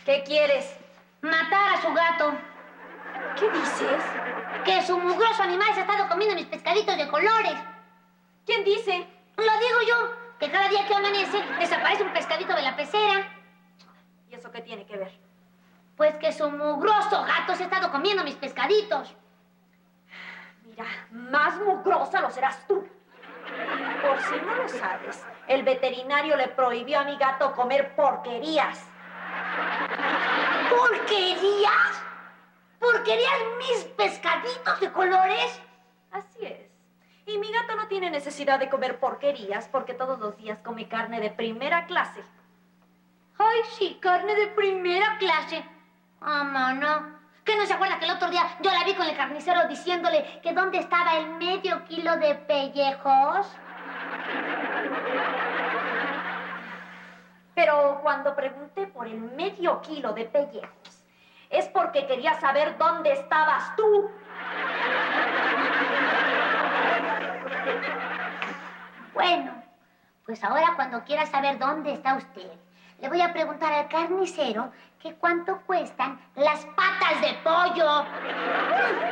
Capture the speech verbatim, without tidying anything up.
¿Qué quieres? Matar a su gato. ¿Qué dices? Que su mugroso animal se ha estado comiendo mis pescaditos de colores. ¿Quién dice? Lo digo yo, que cada día que amanece desaparece un pescadito de la pecera. ¿Y eso qué tiene que ver? Pues que su mugroso gato se ha estado comiendo mis pescaditos. Mira, más mugrosa lo serás tú. Por si no lo sabes, el veterinario le prohibió a mi gato comer porquerías. ¿Porquerías? ¿Porquerías mis pescaditos de colores? Así es. Y mi gato no tiene necesidad de comer porquerías porque todos los días come carne de primera clase. Ay, sí, carne de primera clase. Ah, mano. ¿Qué no se acuerda que el otro día yo la vi con el carnicero diciéndole que dónde estaba el medio kilo de pellejos? Pero cuando pregunté por el medio kilo de pellejos, es porque quería saber dónde estabas tú. Bueno, pues ahora cuando quiera saber dónde está usted, le voy a preguntar al carnicero que cuánto cuestan las patas de pollo.